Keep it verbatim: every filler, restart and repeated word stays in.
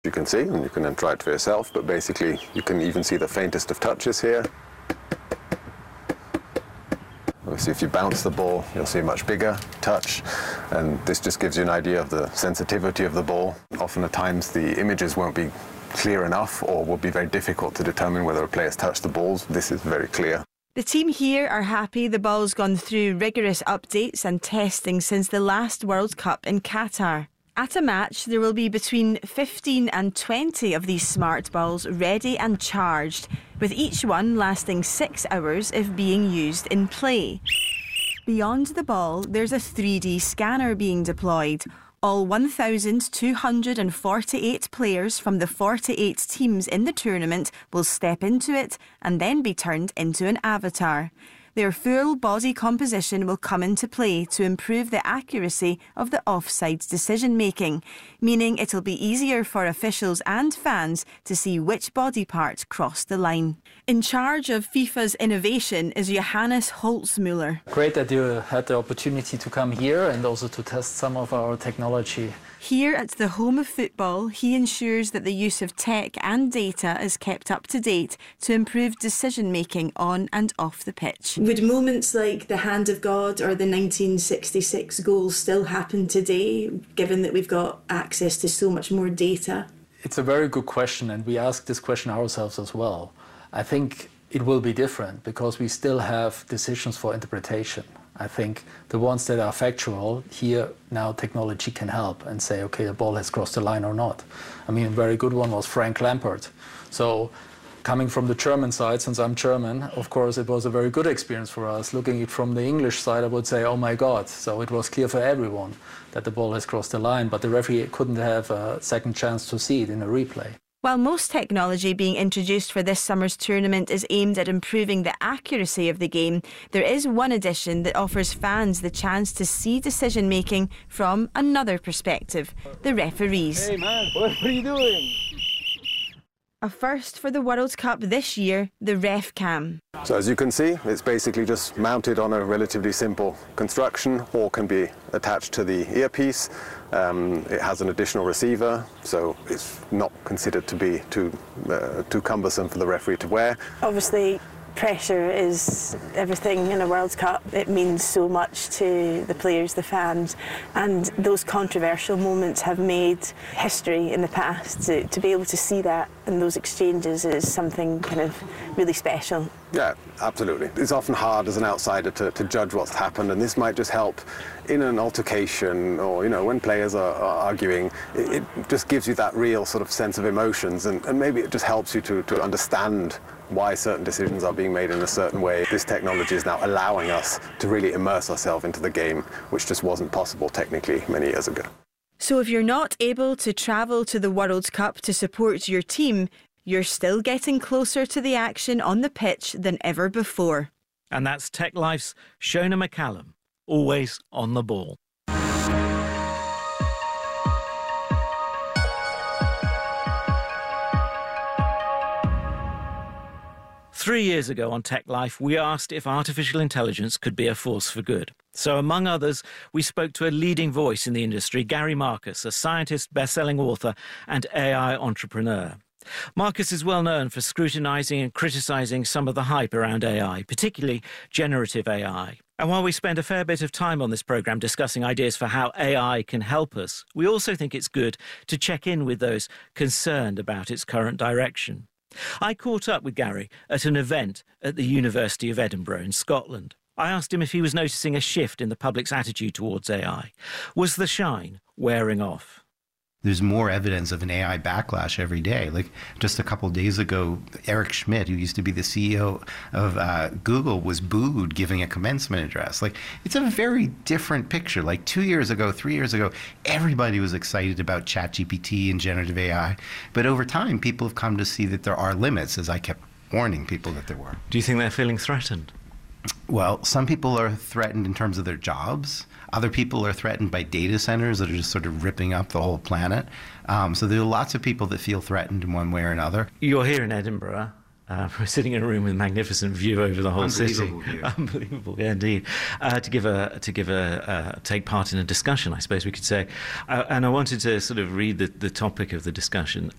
You can see, and you can then try it for yourself, but basically you can even see the faintest of touches here. Obviously, if you bounce the ball, you'll see a much bigger touch, and this just gives you an idea of the sensitivity of the ball. Often at times the images won't be clear enough or will be very difficult to determine whether a player's touched the balls. This is very clear. The team here are happy the ball's gone through rigorous updates and testing since the last World Cup in Qatar. At a match, there will be between fifteen and twenty of these smart balls ready and charged, with each one lasting six hours if being used in play. Beyond the ball, there's a three D scanner being deployed. All one thousand two hundred forty-eight players from the forty-eight teams in the tournament will step into it and then be turned into an avatar. Their full body composition will come into play to improve the accuracy of the offsides decision-making, meaning it'll be easier for officials and fans to see which body part crossed the line. In charge of FIFA's innovation is Johannes Holzmüller. Great that you had the opportunity to come here and also to test some of our technology. Here at the home of football, he ensures that the use of tech and data is kept up to date to improve decision-making on and off the pitch. Would moments like the hand of God or the nineteen sixty-six goal still happen today, given that we've got access to so much more data? It's a very good question, and we ask this question ourselves as well. I think it will be different because we still have decisions for interpretation. I think the ones that are factual, here now technology can help and say, okay, the ball has crossed the line or not. I mean, a very good one was Frank Lampard. So coming from the German side, since I'm German, of course, it was a very good experience for us. Looking at it from the English side, I would say, oh my God. So it was clear for everyone that the ball has crossed the line, but the referee couldn't have a second chance to see it in a replay. While most technology being introduced for this summer's tournament is aimed at improving the accuracy of the game, there is one addition that offers fans the chance to see decision-making from another perspective: the referees. Hey man, what are you doing? A first for the World Cup this year, the RefCam. So as you can see, it's basically just mounted on a relatively simple construction, or can be attached to the earpiece. Um, it has an additional receiver, so it's not considered to be too, uh, too cumbersome for the referee to wear. Obviously, pressure is everything in a World Cup. It means so much to the players, the fans, and those controversial moments have made history in the past. To, to be able to see that and those exchanges is something kind of really special. Yeah, absolutely. It's often hard as an outsider to, to judge what's happened, and this might just help in an altercation, or, you know, when players are, are arguing. It, it just gives you that real sort of sense of emotions, and, and maybe it just helps you to, to understand why certain decisions are being made in a certain way. This technology is now allowing us to really immerse ourselves into the game, which just wasn't possible technically many years ago. So if you're not able to travel to the World Cup to support your team, you're still getting closer to the action on the pitch than ever before. And that's Tech Life's Shona McCallum, always on the ball. Three years ago on Tech Life, we asked if artificial intelligence could be a force for good. So, among others, we spoke to a leading voice in the industry, Gary Marcus, a scientist, best-selling author and A I entrepreneur. Marcus is well known for scrutinising and criticising some of the hype around A I, particularly generative A I. And while we spend a fair bit of time on this programme discussing ideas for how A I can help us, we also think it's good to check in with those concerned about its current direction. I caught up with Gary at an event at the University of Edinburgh in Scotland. I asked him if he was noticing a shift in the public's attitude towards A I. Was the shine wearing off? There's more evidence of an A I backlash every day. Like just a couple of days ago, Eric Schmidt, who used to be the C E O of uh, Google, was booed giving a commencement address. Like, it's a very different picture. Like two years ago, three years ago, everybody was excited about ChatGPT and generative A I. But over time, people have come to see that there are limits, as I kept warning people that there were. Do you think they're feeling threatened? Well, some people are threatened in terms of their jobs. Other people are threatened by data centers that are just sort of ripping up the whole planet. Um, so there are lots of people that feel threatened in one way or another. You're here in Edinburgh. Uh, we're sitting in a room with a magnificent view over the whole city. View. Unbelievable, yeah, indeed. Uh, to give a to give a uh, take part in a discussion, I suppose we could say. Uh, and I wanted to sort of read the, the topic of the discussion.